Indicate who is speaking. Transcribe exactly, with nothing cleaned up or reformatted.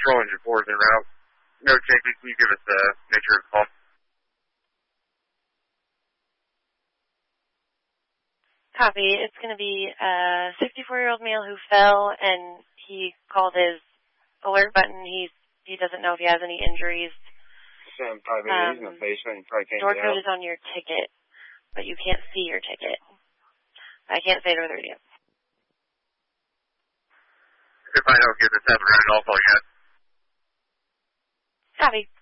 Speaker 1: Patrol Engine four is en route. No ticket. Can you give us a major call?
Speaker 2: Copy. It's going to be a fifty-four-year-old male who fell, and he called his alert button. He's, he doesn't know if he has any injuries.
Speaker 1: Sam, probably um, he's in the basement. He probably can't
Speaker 2: door
Speaker 1: get
Speaker 2: code
Speaker 1: out.
Speaker 2: is on your ticket, but you can't see your ticket. I can't say it over the radio.
Speaker 1: If I don't get this happening, I'll call you.
Speaker 2: Copy.